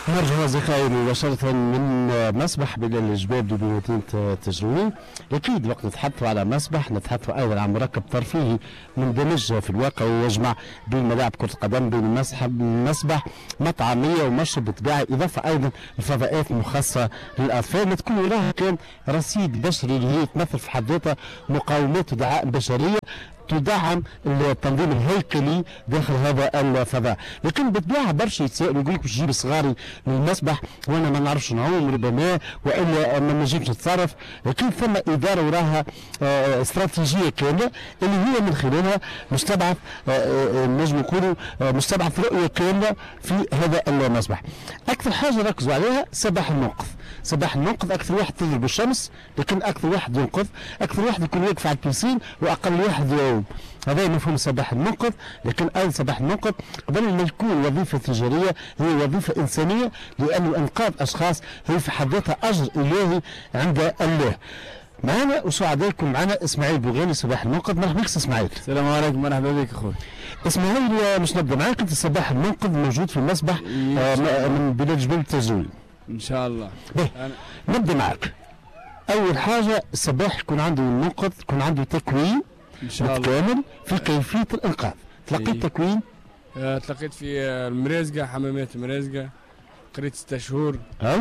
نرجع أصدقائي مباشرة من مسبح بلال الجباب بمدينة تجروني. أكيد وقت نتحدثوا على مسبح نتحدثوا أيضا عن مركب ترفيهي مندمج في الواقع ويجمع بين ملاعب كرة القدم بين المسبح مطعمية ومشرب طبيعي، إضافة أيضا لفضاءات مخصصة للأطفال تكون وراها كان رصيد بشري اللي هي تمثل في حد ذاتها مقاومات ودعائم بشرية تدعم التنظيم الهيكلي داخل هذا الفضاء. لكن بالطبيعه برشا يتسائلوا يقول لك باش نجيب صغاري للمسبح وانا ما نعرفش نعوم ربما والا ما نجمش نتصرف، لكن ثم اداره وراها استراتيجيه كامله اللي هي من خلالها مستبعث نجم نقولوا مستبعث رؤيه كامله في هذا المسبح. اكثر حاجه ركزوا عليها سباح المنقذ. سباح المنقذ اكثر واحد تضرب الشمس لكن اكثر واحد ينقذ، اكثر واحد يكون واقف على البيسين واقل واحد يعوم. هذا مفهوم سباح المنقذ. لكن ايضا سباح المنقذ قبل ما يكون وظيفه تجاريه هي وظيفه انسانيه، لانه انقاذ اشخاص هي في حد ذاتها اجر الهي عند الله. معنا وسعداء يكون معنا اسماعيل بوغاني سباح المنقذ. مرحبا بك اسماعيل. السلام عليكم. مرحبا بك اخوي اسماعيل. مش نبدا معاك، انت سباح المنقذ موجود في المسبح من بلاد جبال التجول ان شاء الله. نبدا معك. اول حاجه السباح يكون عنده المنقذ يكون عنده تكوين ان شاء الله كامل في كيفيه الانقاذ. تلقيت تكوين؟ تلقيت في المريزقه، حمامات المريزقه، قريت 6 شهور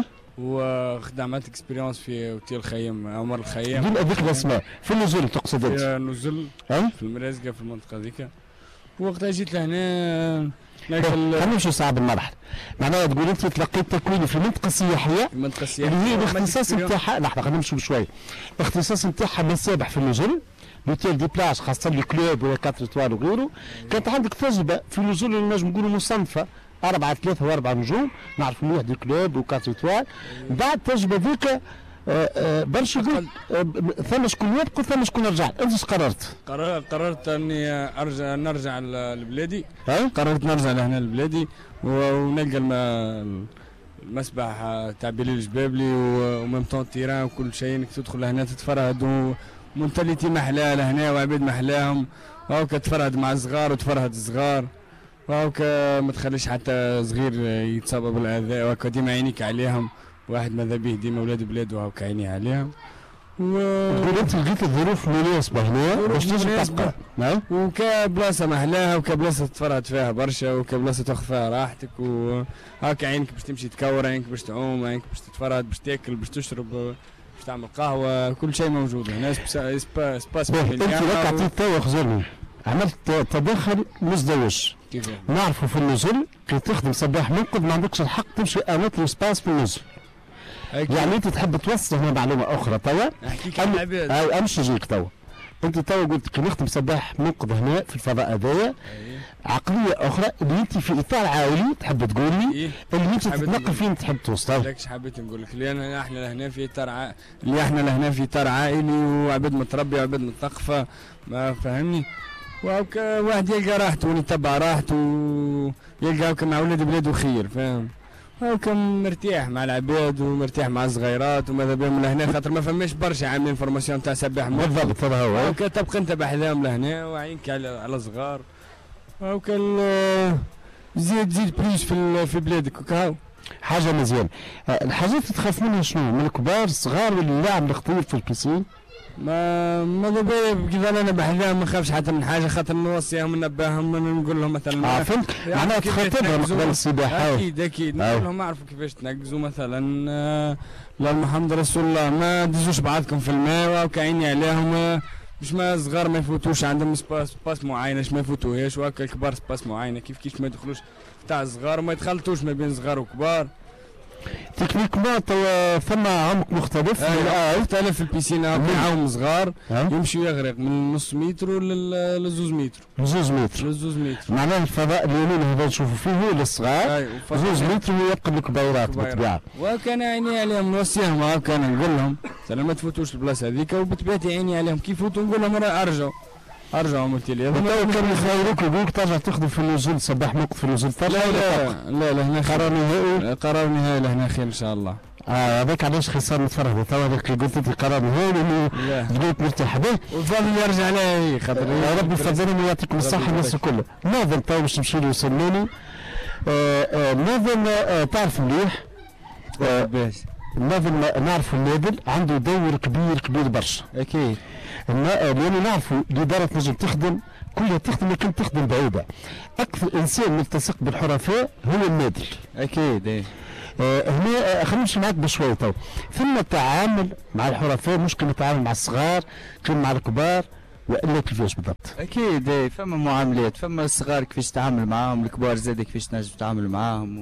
وخدمت اكسبيريونس في اوتيل الخيم عمر الخيام. دول هذيك الاسماء في النزول تقصد انت؟ في النزول في المريزقه في المنطقه ذيك. وقتها جيت لهنا خلينا نمشي صعب المرحله. معناها تقول انت تلقيت تكوين في المنطقه السياحيه اللي هي الاختصاص نتاعها. لحظه خلينا نمشي بشوي. الاختصاص نتاعها مسابح في النزول، لوتيل دي بلاج خاصه لي كلوب ولا 4 ايطوال وغيره. كانت عندك تجربه في النزول اللي نجم نقولوا مصنفه 4 3 و4 نجوم، نعرف مليح دي كلوب و4 ايطوال. بعد التجربه ذيك برشا يقول ثم شكون يبقى ثم شكون يرجع. انت ايش قررت؟ قررت اني نرجع لبلادي. قررت نرجع لهنا لبلادي ونلقى المسبح تاع بلال الجبابلي وميم طون تيران وكل شيء، انك تدخل لهنا تتفرهد ومنتاليتي محلاه لهنا وعباد محلاهم، وهاكا تفرهد مع الصغار وتفرهد الصغار، وهاكا ما تخليش حتى صغير يتصاب بالاذى، وهاكا ديما عينيك عليهم. واحد ماذا به ديما ولاد بلاده وهاكا عيني عليهم. تقول انت لقيت الظروف مناسبه هنا باش تجي تبقى. نعم. وكبلاصه محلاها وكبلاصه تتفرهد فيها برشا وكبلاصه تاخذ فيها راحتك، وهاكا عينك باش تمشي تكور، عينك باش تعوم، عينك باش تتفرهد، باش تاكل، باش تشرب، باش تعمل قهوه، كل شيء موجود هنا. سباس انت لك عطيت توا خزرني عملت تدخل مزدوج. كيف نعرفوا في النزل كي تخدم سباح منقذ ما عندكش الحق تمشي امات السباس في النزل. يعني انت تحب توصل هنا معلومه اخرى توا؟ احكيك على العباد. امشي يجيك توا. انت توا قلت كي نخدم سباح منقذ هنا في الفضاء هذايا عقليه اخرى اللي انت في اطار عائلي تحب تقول لي اللي انت تتنقل فين تحب توصل. لكش حبيت نقول لك اللي احنا لهنا في اطار اللي احنا لهنا في اطار عائلي وعباد متربيه وعباد مثقفه، ما فهمني. وهكا واحد يلقى راحته ويتبع راحته ويلقى هكا مع ولاد بلاده خير، فاهم؟ هكا مرتاح مع العباد ومرتاح مع الصغيرات وماذا بهم لهنا، خاطر ما فماش برشا عاملين فورماسيون تاع سباح بالضبط. هذا هو هكا تبقى انت بحذاهم لهنا وعينك على صغار، هكا زيد بليس في بلادك وكاو حاجه مزيان. الحاجات اللي تخاف منها شنو؟ من الكبار الصغار ولا اللاعب الخطير في البيسين؟ ماذا بيا كذا انا بحذاهم ما نخافش حتى من حاجه، خاطر نوصيهم وننبههم نقول لهم مثلا فهمت معناها تخاطبهم قبل السباحه. اكيد نقول لهم اعرفوا كيفاش تنقزوا مثلا. لا محمد رسول الله ما تدزوش بعضكم في الماء وكايني عليهم، باش ما الصغار ما يفوتوش عندهم سباس معينه ما يفوتوهاش، وهكا الكبار سباس معينه كيف ما يدخلوش تاع الصغار وما يتخلطوش ما بين صغار وكبار. تكنيكمون توا ثم عمق مختلف. مختلف في البيسينا يعاوم صغار يمشي ويغرق من نص متر لزوز متر. زوز متر معناه الفضاء اليمين هذا نشوفوا فيه هو للصغار، زوز متر هو يبقى للكبيرات بالطبيعه. وكان عيني عليهم نوصيهم، هكا نقول لهم ما تفوتوش البلاصه هذيك، وبطبيعتي عيني عليهم كي يفوتوا نقول لهم ارجعوا قلت لي هذا كان يخيروك يقولك ترجع تخدم في النزول سباح موقف في النزول. لا هنا قرار نهائي لهنا خير ان شاء الله. هذاك علاش خسار نتفرهد توا هذاك اللي قلت انت قرار نهائي لانه لقيت مرتاح به وفضل يرجع لي خاطر يا ربي يفضلهم ويعطيكم الصحه الناس الكل. ناظر تو باش نمشي له يسلوني الناظم تعرف مليح. الناظم نعرف الناظم عنده دور كبير كبير برشا. اكيد. لأنه نعرفوا الإدارة تنجم تخدم كلها تخدم لكن تخدم بعيدة. أكثر إنسان ملتصق بالحرفاء هو النادل. أكيد. إيه. هنا خلينا نمشي معاك بشوية تو. ثم تعامل مع الحرفاء مش كما تعامل مع الصغار كما مع الكبار وإلا كيفاش بالضبط؟ أكيد. إيه. فما معاملات، فما الصغار كيفاش تتعامل معاهم، الكبار زاد كيفاش تنجم تتعامل معاهم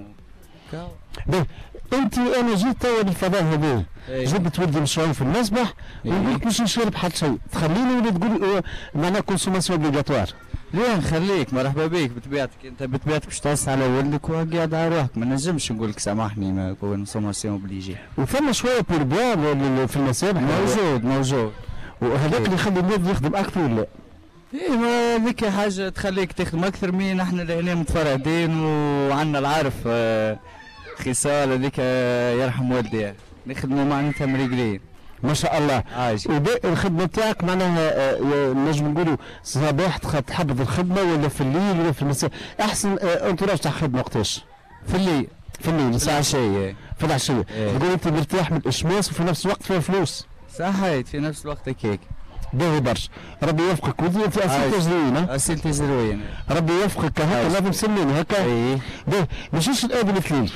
انت انا جيت توا للفضاء هذا جبت ولدي مشروع في المسبح ونقول لك مش نشرب حتى شيء تخليني ولا تقول معناها كونسوماسيون اوبليغاتوار؟ لا نخليك، مرحبا بك بطبيعتك، انت بطبيعتك باش تحس على ولدك وقاعد على روحك، ما نجمش نقول لك سامحني ما كونسوماسيون اوبليجي. وفما شويه بور بوار في المسابح موجود وهذاك اللي يخلي الولد يخدم اكثر ولا؟ ايه ما ذيك حاجه تخليك تخدم اكثر من احنا هنا متفرهدين وعندنا العارف خصال هذيك يرحم والدي نخدموا معناتها مريقلين ما شاء الله. الخدمه تاعك معناها نجم نقولوا صباح تحبذ الخدمه ولا في الليل ولا في المساء؟ احسن انتراج تاع الخدمه وقتاش؟ في الليل. في الليل الساعه العشيه. في العشيه تقول انت مرتاح من الاشماس وفي نفس الوقت فيها فلوس. صحيت في نفس الوقت هكاك. باهي برشا، ربي يوفقك ودي انت اسئلتك زوينه. اسئلتك زوينه. ربي يوفقك هكا لازم تسميني هكا. اي باهي ماشيش الادم الثليل.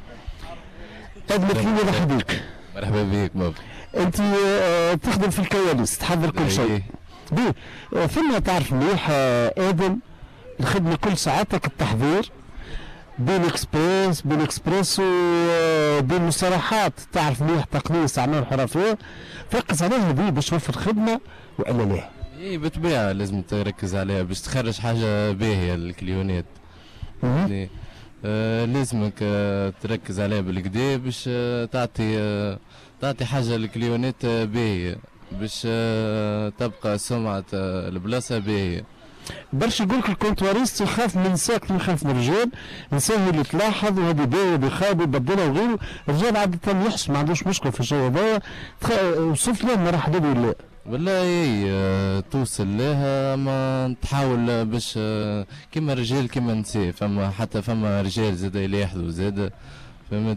ادم الثليل الله يحييك. مرحبا بك بابا. انت تخدم في الكواليس تحضر كل شيء. باهي ثم تعرف مليح ادم الخدمه كل ساعاتك التحضير بين اكسبريس بين اكسبريسو بين مصطلحات تعرف مليح تقنيس اعمال حرفيه فركز عليها هذه باش توفر خدمه والا لا؟ اي بالطبيعه لازم تركز عليها باش تخرج حاجه باهيه للكليونات. يعني لازمك تركز عليها بالكدا باش تعطي حاجه للكليونات باهيه باش تبقى سمعه البلاصه باهيه. برشا يقول لك الكونتواريست يخاف من نساء كثر يخاف من الرجال، النساء هي اللي تلاحظ وهذه باهي وبيخاب ويبدلها وغيره، الرجال عادة يحس ما عندوش مشكلة في الشيء هذايا، وصلت له المراحل هذه ولا؟ والله توصل لها ما تحاول باش كيما رجال كيما نساء، فما رجال زاد يلاحظوا زاد فهمت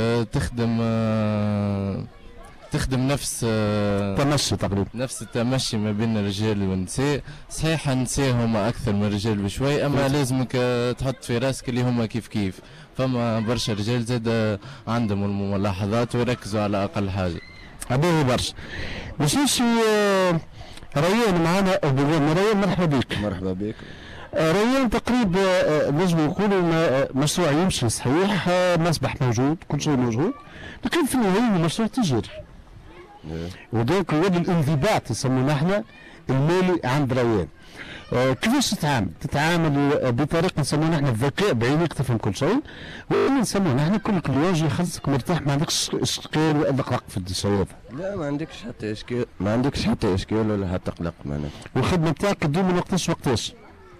تخدم نفس تمشي تقريبا نفس التمشي ما بين الرجال والنساء. صحيح النساء هما اكثر من الرجال بشوي اما لازمك تحط في راسك اللي هما كيف كيف، فما برشا رجال زاد عندهم الملاحظات ويركزوا على اقل حاجه. هذه برشا. ماشيش ريان معنا ريان مرحبا بك. مرحبا بك. ريان تقريبا نجم نقولوا مشروع يمشي صحيح، مسبح موجود كل شيء موجود لكن في النهايه المشروع تجاري. ودونك هو الانضباط يسمونه احنا المالي عند ريان. كيفاش تتعامل بطريقه نسمونها احنا الذكاء بعينيك تفهم كل شيء، واللي نسمونه احنا كل يوم يجي يخلصك مرتاح ما عندكش اشكال ولا قلق في الشيء هذا. لا ما عندكش حتى اشكال، ما عندكش حتى اشكال ولا حتى قلق معناتها. والخدمه بتاعك تدوم من وقتاش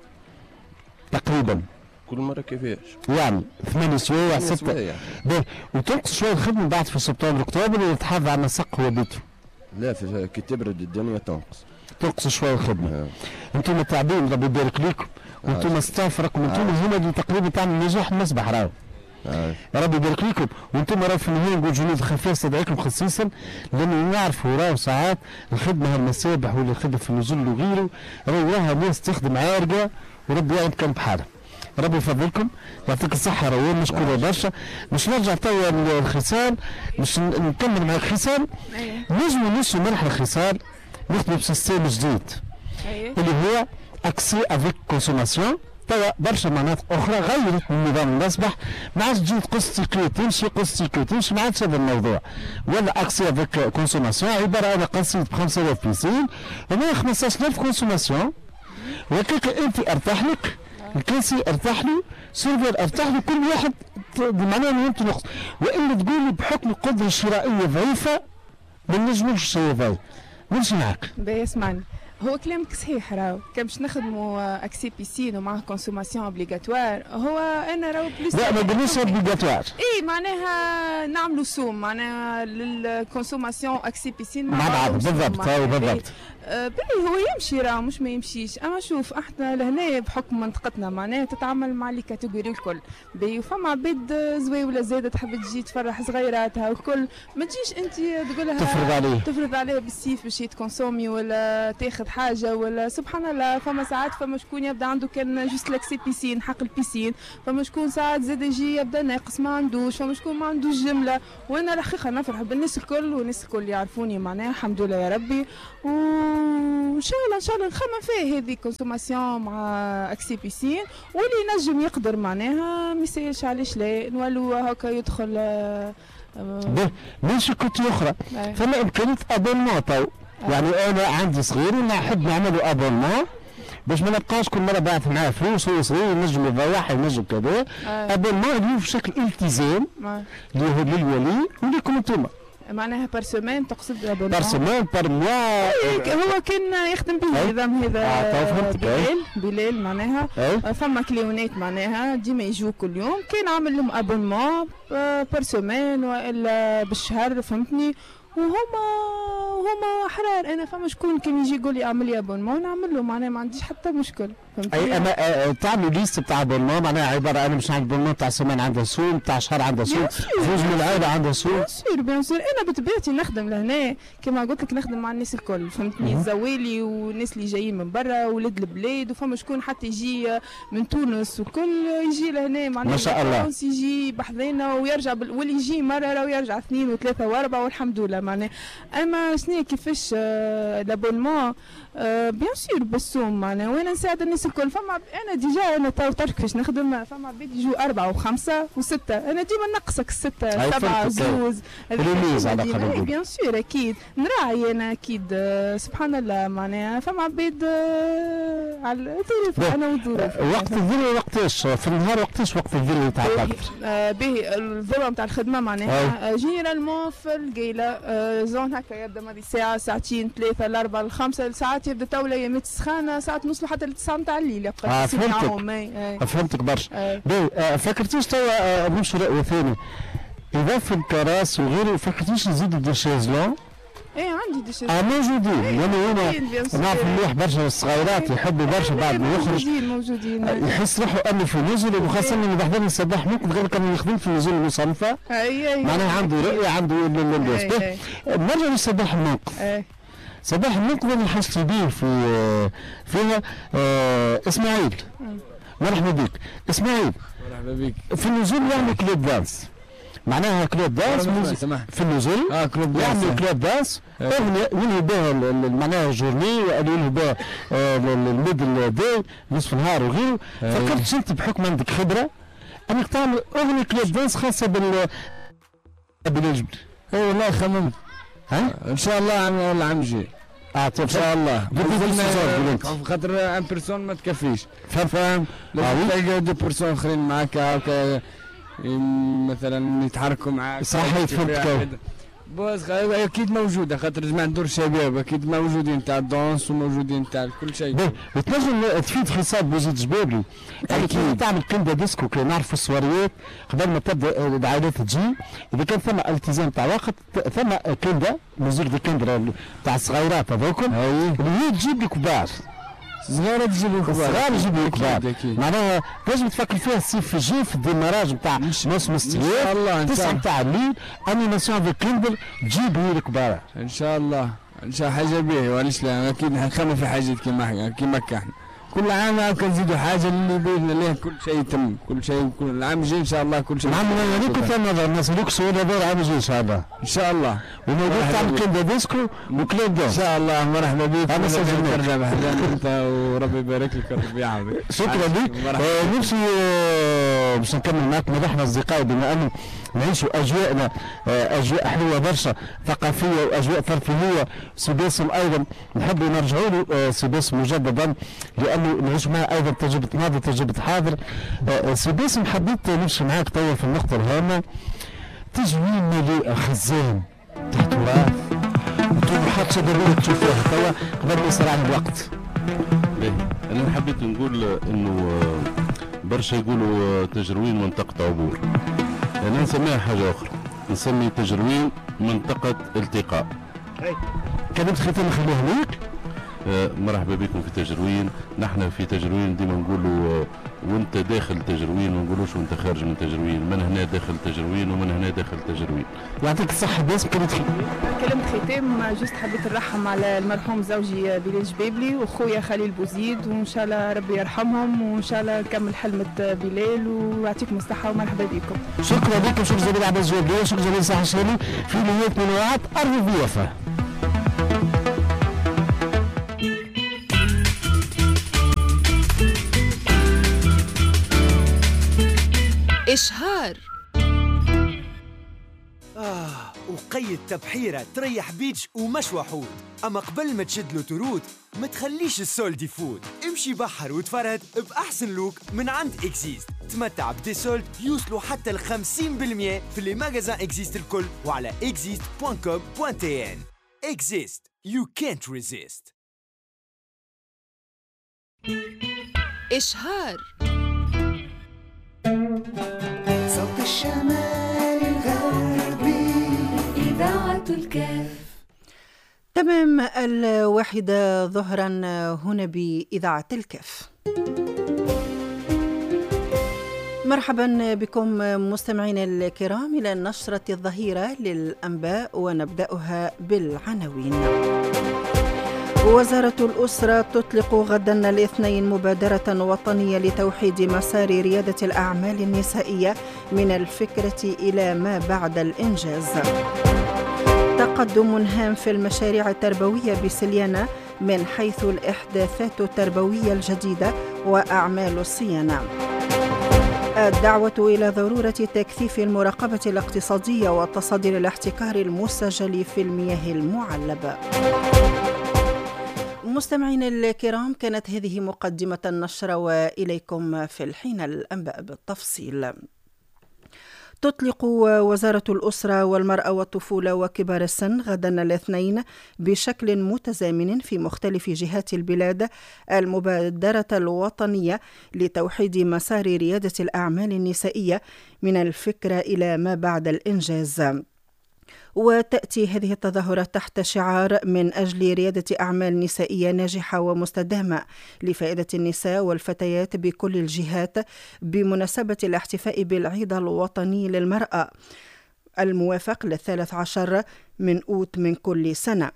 تقريبا؟ كل مره كيفاش؟ يعني 8 سوايع 6 وتنقص شويه الخدمه بعد في سبتمبر اكتوبر ولا تحافظ على نسق هو بيته؟ لا كي تبرد الدنيا تنقص شويه الخدمه. انتم تعبين ربي يبارك لكم وانتم ستاف راكم انتم هما اللي تقريبا تعمل نجاح المسبح راهو. ربي يبارك لكم وانتم راهو في النهايه نقول جنود الخفيه استدعيكم خصيصا لانه نعرفوا راهو ساعات الخدمه هالمسابح ولا الخدمه في النزول وغيره راها ناس تخدم عارقه وربي يعين كان بحالها. ربي يفضلكم يعطيك الصحة روان مشكورة برشا. باش نرجع توا الخصال باش نكمل مع الخصال. نجمو نمشيو مرحلة الخصال نخدمو بسيستم جديد اللي هو اكسي افيك كونسوماسيون. توا برشا مناطق اخرى غيرت من نظام المسبح ما عادش تجي تقص تيكي تمشي ما عادش هذا الموضوع ولا اكسي افيك كونسوماسيون عبارة على قصيد ب 5000 بيسين وما 15000 كونسوماسيون وكيك انت ارتاح لك الكاسي ارتاح له سيرفر ارتاح له كل واحد معناه انه انت نقص والا تقول بحكم القدره الشرائيه ضعيفه ما نجموش الشيء هذا. نمشي معاك. اسمعني هو كلامك صحيح راهو كان باش نخدموا اكسي بيسين ومعاه كونسوماسيون اوبليغاتوار هو انا راهو بليس لا ما قلناش اوبليغاتوار اي معناها نعملوا سوم معناها للكونسوماسيون اكسي بيسين مع بعض بالضبط. بلي هو يمشي راه مش ما يمشيش. اما شوف احنا لهنا بحكم منطقتنا معناها تتعامل مع لي كاتيجوري الكل بي، فما عباد زويوله زاده تحب تجي تفرح صغيراتها والكل، ما تجيش انت تقولها تفرض عليها بالسيف باش يتكونسومي ولا تاخذ حاجه ولا سبحان الله. فما ساعات فما شكون يبدا عنده كان جوست لاكسي بيسين حق البيسين، فما شكون ساعات زاد يجي يبدا ناقص ما عندوش، فما شكون ما عندوش جمله. وانا الحقيقه نفرح بالناس الكل والناس الكل يعرفوني معناها الحمد لله يا ربي. وان شاء الله نخمم فيه هذه كونسوماسيون مع اكسي بيسين، واللي ينجم يقدر معناها ما يسالش علاش لا نولوا هكا يدخل. ماشي كنت اخرى فما امكانيه ابونمون تو، يعني انا عندي صغير ونحب نعملوا ابونمون باش ما نبقاش كل مره باعث معاه فلوس هو صغير ينجم يضيعها ينجم كذا. ابونمون اللي بشكل التزام اللي هو للولي وليكم انتوما معناها بار سومين تقصد ابونمون؟ بار سومين بار موا. هو كان يخدم به النظام هذا بلال معناها فما كليونات معناها ديما يجوا كل يوم، كان عامل لهم ابونمون بار سومين والا بالشهر فهمتني. وهما احرار. انا فما شكون كان يجي يقول لي اعمل لي ابونمون نعمل له معناها ما عنديش حتى مشكل فهمتني. اي انا تعملوا ليست تاع ابونمون معناها عباره انا مش عندي ابونمون تاع سيمانه عندها سوم تاع شهر عندها سوم زوج من العائله عندها سوم. بيان سور انا بطبيعتي نخدم لهنا كما قلت لك نخدم مع الناس الكل فهمتني، الزوالي والناس اللي جايين من برا ولاد البلاد، وفما شكون حتى يجي من تونس وكل يجي لهنا معناها ما شاء الله يجي بحذينا ويرجع واللي يجي مره راه يرجع 2 و3 و4 والحمد لله معناها. اما شنو كيفاش لابونمون بيان سور بالسوم معناها وانا نساعد الناس الكل. فما انا ديجا انا تو كيفاش نخدم فما عباد يجوا 4 و5 و6 انا ديما نقصك 6 7 زوز ريليز على الاقل. بيان سور اكيد نراعي انا اكيد سبحان الله معناها فما عباد على الظروف انا والظروف. وقت الظل وقتاش في النهار وقتاش وقت الظل تاع باهي الظل نتاع الخدمه معناها جينيرالمون في القيله زون هكا يبدا ماضي ساعه ساعتين 3 ل4 ل5 ساعات يبدا تو الايامات السخانه ساعات نوصلوا حتى ل9 نتاع الليل يبقى فهمتك برشا. فكرتيش توا نمشي رأي ثاني اضافه الكراس وغيره، فكرتيش نزيدوا دي شيزلون؟ ايه عندي دي شيزلون موجودين لانه هنا نعرف مليح برشا الصغيرات يحبوا برشا بعد ما يخرج موجودين يحس روحه انه في نزل، وخاصه انه بحضر الصباح ممكن غير كان يخدم في النزول المصنفه معناها عنده رؤيه عنده نرجع للصباح المنقذ. صباح المنقذ اللي حسيت به فيها اسماعيل مرحبا بك اسماعيل. مرحبا بك. في النزول يعمل كلوب دانس معناها كلوب دانس في النزول يعمل كلوب دانس ينهي بها معناها جورني ينهي بها الميدل داي نصف النهار وغيره. فكرت انت بحكم عندك خبره انك تعمل اغنيه كلوب دانس خاصه بالجبل؟ اي والله خممت ان شاء الله العام الجاي ان شاء الله. خاطر ان بيرسون ما تكفيش فاهم لازم تلقى دو بيرسون اخرين معاك هكا مثلا يتحركوا معاك صحيح فهمتك. بس اكيد موجوده خاطر جماعه دور الشباب اكيد موجودين تاع الدونس وموجودين تاع كل شيء. وتنجم تفيد حساب بوزيد جبابلي اكيد تعمل كندا ديسكو كي نعرفوا السواريات قبل ما تبدا العائلات تجي اذا كان ثم التزام تاع وقت ثم كندا مزور دي كندا تاع الصغيرات هذوكم اللي هي تجيب الكبار صغار تجيبوا كبار صغار يجيبوا كبار معناها لازم تفكر فيها الصيف الجاي في الديماراج نتاع موسم الصيف 9 نتاع الليل انيماسيون في كندر تجيبوا الكبار ان شاء الله. ان شاء الله حاجه باهيه وعلاش لا اكيد نخمم في حاجات كيما احنا كل عام هاكا نزيدوا حاجه اللي باذن الله كل شيء يتم كل شيء كل العام الجاي ان شاء الله كل شيء. نعم انا كنت الناس لوك سوينا دور عام الجاي ان شاء الله ان شاء الله. وموجود تعمل كندا ديسكو وكلوب دانس ان شاء الله. مرحبا بك انا ترجع بحذانا انت وربي يبارك لك وربي يعاونك. شكرا لك. نفسي باش نكمل معك مدحنا اصدقائي بما انه نعيشوا اجواءنا اجواء حلوه برشا ثقافيه واجواء ترفيهيه. سي باسم ايضا نحب نرجعوا له سي باسم مجددا لانه نعيش معه ايضا تجربه ماضي تجربه حاضر. سي باسم حبيت نمشي معاك توا في النقطه الهامه تجوين مليئه خزان تحت تراث وطموحات شبابيه تشوفوها توا قبل ما يصير عندنا الوقت. انا حبيت نقول انه برشا يقولوا تجروين منطقه عبور، انا نسميها حاجه اخرى نسمي تجروين منطقه التقاء. كلمة ختام نخليها ليك. مرحبا بكم في تجروين. نحن في تجروين ديما نقولوا وانت داخل تجروين، ما نقولوش وانت خارج من تجروين. من هنا داخل تجروين ومن هنا داخل تجروين. يعطيك الصحة. باسم كلمة ختام جست حبيت نرحم على المرحوم زوجي بلال جبابلي واخويا خليل بوزيد، وان شاء الله ربي يرحمهم، وان شاء الله نكمل حلمة بلال، ويعطيكم الصحة ومرحبا بكم. شكرا لكم، شكرا جزيلا عباس جوابلي، شكرا جزيلا صح الشامي في نهاية منوعات الريفيوفة. إشهار. وقيد تبحيرة تريح بيتش ومشوى حوت، أما قبل ما تشد له تروت ما تخليش السولد يفوت. امشي بحر وتفرهد بأحسن لوك من عند إكزيست. تمتع بدي سولد يوصلوا حتى ل 50% في لي ماغازان إكزيست الكل وعلى exist.com.tn. Exist. You can't resist. إشهار. صوت الشمال الغربي إذاعة الكاف. تمام 1 ظهرا هنا بإذاعة الكاف. مرحبا بكم مستمعينا الكرام إلى نشرة الظهيرة للأنباء، ونبدأها بالعناوين. وزارة الأسرة تطلق غدا الاثنين مبادرة وطنية لتوحيد مسار ريادة الأعمال النسائية من الفكرة إلى ما بعد الإنجاز. تقدم هام في المشاريع التربوية بسليانة من حيث الإحداثات التربوية الجديدة وأعمال الصيانة. الدعوة إلى ضرورة تكثيف المراقبة الاقتصادية وتصدي الاحتكار المسجل في المياه المعلبة. مستمعينا الكرام، كانت هذه مقدمة النشرة، وإليكم في الحين الأنباء بالتفصيل. تطلق وزارة الأسرة والمرأة والطفولة وكبار السن غدا الاثنين بشكل متزامن في مختلف جهات البلاد المبادرة الوطنية لتوحيد مسار ريادة الأعمال النسائية من الفكرة إلى ما بعد الإنجاز. وتأتي هذه التظاهرات تحت شعار من أجل ريادة أعمال نسائية ناجحة ومستدامة لفائدة النساء والفتيات بكل الجهات بمناسبة الاحتفاء بالعيد الوطني للمرأة الموافق 13 من أوت من كل سنة.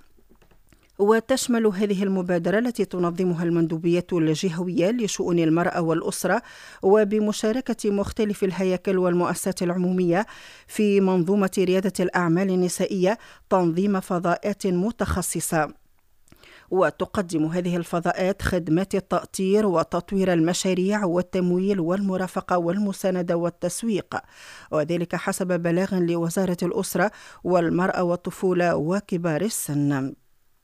وتشمل هذه المبادرة التي تنظمها المندوبية الجهوية لشؤون المرأة والأسرة وبمشاركة مختلف الهياكل والمؤسسات العمومية في منظومة ريادة الأعمال النسائية تنظيم فضاءات متخصصة. وتقدم هذه الفضاءات خدمات التأطير وتطوير المشاريع والتمويل والمرافقة والمساندة والتسويق، وذلك حسب بلاغ لوزارة الأسرة والمرأة والطفولة وكبار السن.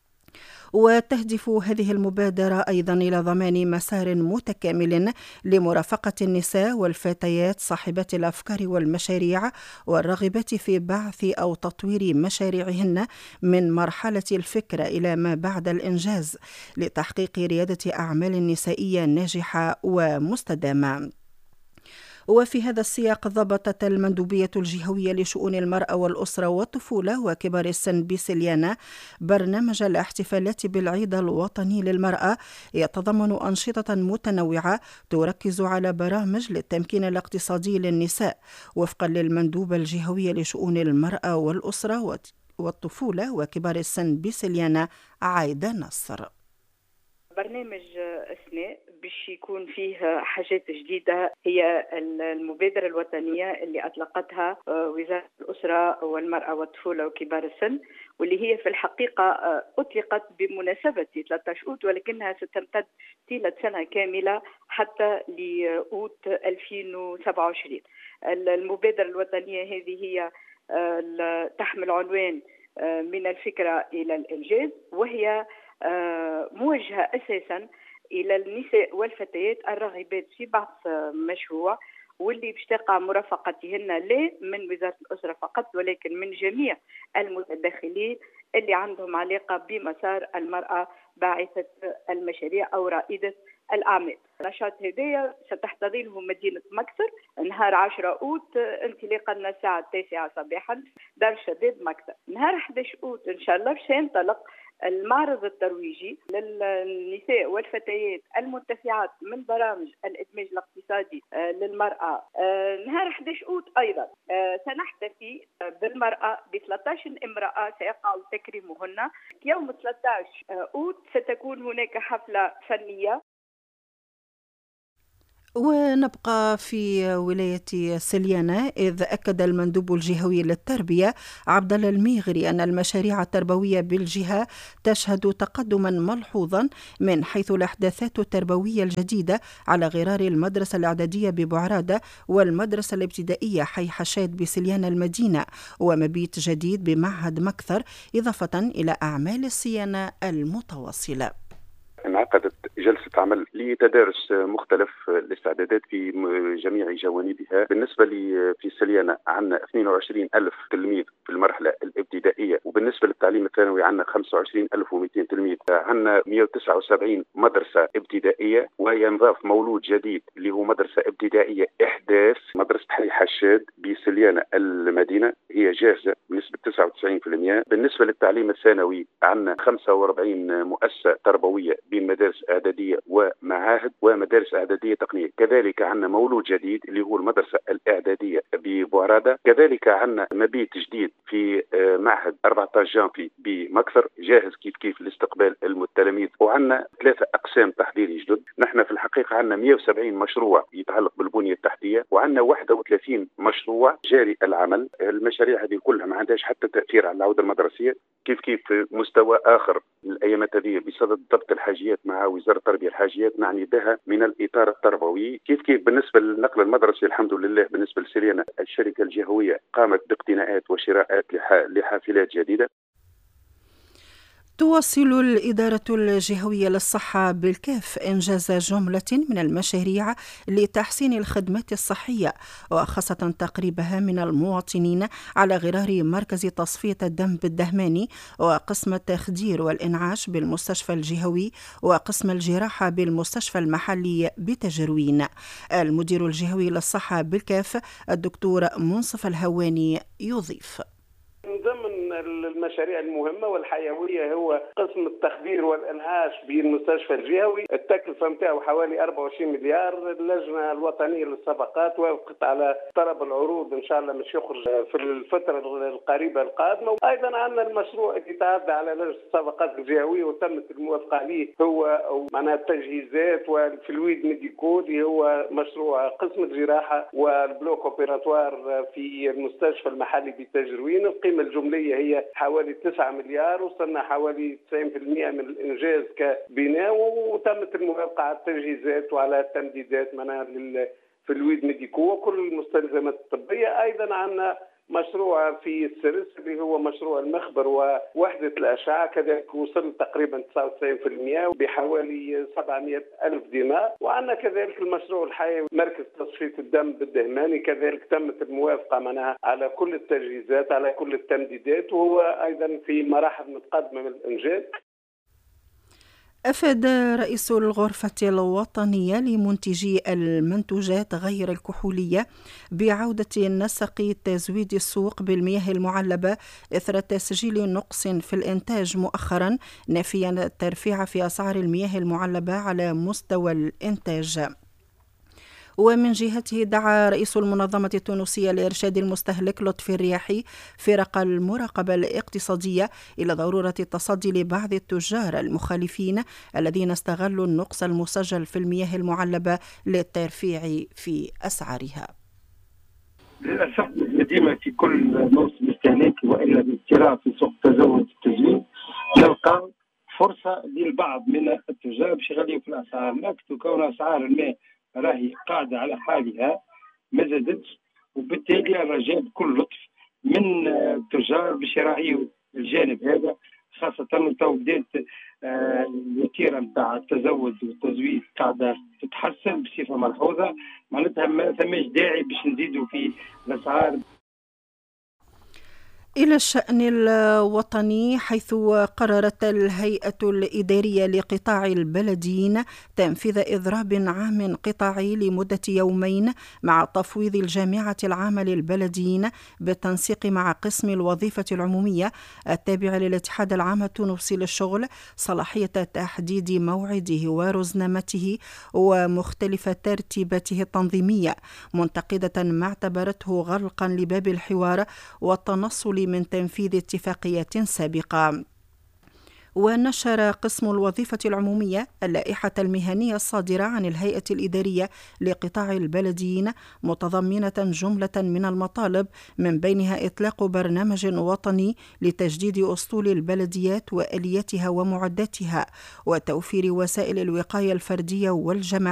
وتهدف هذه المبادرة أيضا إلى ضمان مسار متكامل لمرافقة النساء والفتيات صاحبات الأفكار والمشاريع والراغبات في بعث أو تطوير مشاريعهن من مرحلة الفكرة إلى ما بعد الإنجاز لتحقيق ريادة أعمال نسائية ناجحة ومستدامة. وفي هذا السياق ضبطت المندوبية الجهوية لشؤون المرأة والأسرة والطفولة وكبار السن بسليانة برنامج الاحتفالات بالعيد الوطني للمرأة يتضمن أنشطة متنوعة تركز على برامج للتمكين الاقتصادي للنساء وفقا للمندوبة الجهوية لشؤون المرأة والأسرة والطفولة وكبار السن بسليانة عايدة نصر. برنامج أثناء باش يكون فيه حاجات جديدة، هي المبادرة الوطنية اللي أطلقتها وزارة الأسرة والمرأة والطفولة وكبار السن، واللي هي في الحقيقة أطلقت بمناسبة 13 أوت، ولكنها ستمتد طيلة سنة كاملة حتى لأوت 2027. المبادرة الوطنية هذه هي تحمل عنوان من الفكرة إلى الإنجاز، وهي موجهة أساسا إلى النساء والفتيات الراغبات في بحث مشروع، واللي باش تقع مرافقتهن لا من وزارة الأسرة فقط ولكن من جميع المتدخلين اللي عندهم علاقة بمسار المرأة باعثة المشاريع أو رائدة الأعمال. النشاط هدايا ستحتضنه مدينة مكسر نهار 10 أوت انطلاقا من الساعة 9 صباحا دار الشباب مكسر. نهار 11 أوت إن شاء الله باش ينطلق المعرض الترويجي للنساء والفتيات المنتفعات من برامج الإدماج الاقتصادي للمرأة نهار 11 أوت. أيضا سنحتفي بالمرأة ب 13 امرأة سيقع تكريمهن. يوم 13 أوت ستكون هناك حفلة فنية. ونبقى في ولاية سليانة، إذ أكد المندوب الجهوي للتربية عبد الله الميغري أن المشاريع التربوية بالجهة تشهد تقدما ملحوظا من حيث الأحداثات التربوية الجديدة على غرار المدرسة الإعدادية ببعرادة والمدرسة الابتدائية حي حشاد بسليانة المدينة، ومبيت جديد بمعهد مكثر، إضافة إلى أعمال الصيانة المتواصلة. انعقدت جلسة عمل لتدارس مختلف الاستعدادات في جميع جوانبها. بالنسبة لي في سليانة عندنا 22,000 تلميذ في المرحلة الابتدائية، وبالنسبة للتعليم الثانوي عندنا 25,200 تلميذ. عندنا 179 مدرسة ابتدائية، وينضاف مولود جديد اللي هو مدرسة ابتدائية إحداث مدرسة حي حشاد بسليانة المدينة، هي جاهزة بنسبة 99%. بالنسبة للتعليم الثانوي عندنا 45 مؤسسة تربوية بين مدارس إعدادية ومعاهد ومدارس إعدادية تقنية. كذلك عندنا مولود جديد اللي هو المدرسة الإعدادية ببعرادة. كذلك عندنا مبيت جديد في معهد 14 جانفي بمكثر، جاهز كيف لاستقبال التلاميذ. وعندنا 3 أقسام تحضيري جدد. نحن في الحقيقة عندنا 170 مشروع يتعلق بالبنية التحتية، وعندنا 31 مشروع جاري العمل. المشاريع هذه كلها ما عندهاش حتى تأثير على العودة المدرسية. كيف مستوى آخر الأيامات هذه بصدد ضبط الحاجيات مع وزارة التربية، الحاجيات نعني بها من الإطار التربوي. كيف بالنسبة للنقل المدرسي الحمد لله بالنسبة لسليانة الشركة الجهوية قامت باقتناءات وشراءات لحافلات جديدة. تواصل الإدارة الجهوية للصحة بالكاف إنجاز جملة من المشاريع لتحسين الخدمات الصحية، وخاصة تقريبها من المواطنين على غرار مركز تصفية الدم بالدهماني، وقسم التخدير والإنعاش بالمستشفى الجهوي، وقسم الجراحة بالمستشفى المحلي بتجروين. المدير الجهوي للصحة بالكاف الدكتور منصف الهواني يضيف: ضمن المشاريع المهمة والحيوية هو قسم التخدير والإنعاش بالمستشفى الجهوي. التكلفة متاعه حوالي 24 مليار. اللجنة الوطنية للصفقات وافقت على طلب العروض، إن شاء الله مش يخرج في الفترة القريبة القادمة. أيضا عندنا المشروع اللي تعدى على لجنة الصفقات الجهوية وتمت الموافقة عليه، هو معناها التجهيزات والفلويد ميديكو، اللي هو مشروع قسم الجراحة والبلوك اوبيراتوار في المستشفى المحلي بتجروين. القيمة الجملية هي حوالي 9 مليار، وصلنا حوالي 90% من الإنجاز كبناء، وتمت الموافقة على التجهيزات وعلى التمديدات منها للفلويد ميديكو وكل المستلزمات الطبية. أيضا عندنا مشروع في السرس اللي هو مشروع المخبر ووحدة الأشعة، كذلك وصل تقريبا 99% بحوالي 700,000 دينار. وعندنا كذلك المشروع الحيوي مركز تصفية الدم بالدهماني، كذلك تمت الموافقة منها على كل التجهيزات على كل التمديدات، وهو أيضا في مراحل متقدمة من الإنجاز. أفاد رئيس الغرفة الوطنية لمنتجي المنتوجات غير الكحولية بعودة نسق تزويد السوق بالمياه المعلبة إثر تسجيل نقص في الإنتاج مؤخرا، نافيا الترفيع في أسعار المياه المعلبة على مستوى الإنتاج. ومن جهته دعا رئيس المنظمة التونسية لإرشاد المستهلك لطفي الرياحي فرق المراقبة الاقتصادية إلى ضرورة التصدي لبعض التجار المخالفين الذين استغلوا النقص المسجل في المياه المعلبة للترفيع في أسعارها. للأسف ديما في كل موسم استهلاكي وإلا باضطراب في سوق التزود والتزويد نلقى فرصة للبعض من التجار باش يغليوا في الأسعار، لكن كون أسعار الماء راهي قاعدة على حالها ما زادتش، وبالتالي الرجاء بكل لطف من التجار باش يراعيوا الجانب هذا، خاصة تو بدات الوتيرة نتاع التزود والتزويد قاعدة تتحسن بصفة ملحوظة، معناتها ما ثماش داعي باش نزيدوا في الأسعار. إلى الشأن الوطني، حيث قررت الهيئة الإدارية لقطاع البلديين تنفيذ إضراب عام قطاعي لمدة يومين مع تفويض الجامعة العامة للبلديين بالتنسيق مع قسم الوظيفة العمومية التابع للاتحاد العام التونسي للشغل صلاحية تحديد موعده ورزنامته ومختلف ترتيباته التنظيمية، منتقدة ما اعتبرته غلقا لباب الحوار والتنصل من تنفيذ اتفاقيات سابقة. ونشر قسم الوظيفة العمومية اللائحة المهنية الصادرة عن الهيئة الإدارية لقطاع البلديين متضمنة جملة من المطالب، من بينها إطلاق برنامج وطني لتجديد أسطول البلديات وآلياتها ومعداتها، وتوفير وسائل الوقاية الفردية والجماعية